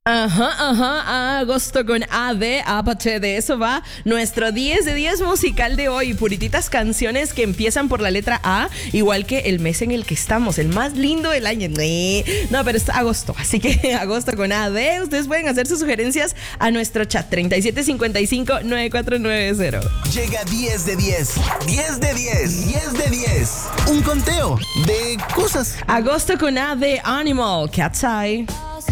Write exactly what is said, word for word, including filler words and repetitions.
Ajá, ajá, agosto con A de Apache. De eso va nuestro diez de diez musical de hoy. Purititas canciones que empiezan por la letra A, igual que el mes en el que estamos, el más lindo del año. No, pero es agosto, así que agosto con A de. Ustedes pueden hacer sus sugerencias a nuestro chat treinta y siete cincuenta y cinco, noventa y cuatro noventa. Llega diez de diez, diez de diez, diez de diez. Un conteo de cosas. Agosto con A de Animal, Cat's Eye.